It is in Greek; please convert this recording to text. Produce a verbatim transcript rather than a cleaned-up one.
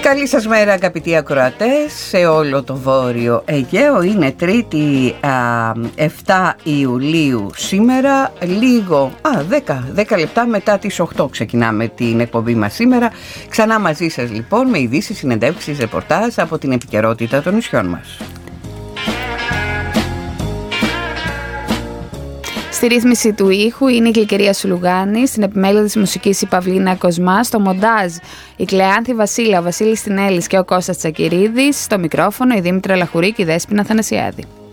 Καλή σας μέρα αγαπητοί ακροατές σε όλο το Βόρειο Αιγαίο. Είναι Τρίτη α, εφτά Ιουλίου σήμερα, λίγο, α, δέκα λεπτά μετά τις οκτώ ξεκινάμε την εκπομπή μας σήμερα. Ξανά μαζί σας λοιπόν με ειδήσεις, συνεντεύξεις, ρεπορτάζ από την επικαιρότητα των νησιών μας. Στη ρύθμιση του ήχου είναι η Γλυκερία Σουλουγάνη, στην επιμέλεια της μουσικής η Παυλίνα Κοσμά, στο μοντάζ η Κλεάνθη Βασίλα, ο Βασίλης Τινέλης και ο Κώστας Τσακυρίδης, στο μικρόφωνο η Δήμητρα Λαχουρή και η Δέσποινα Θανασιάδη.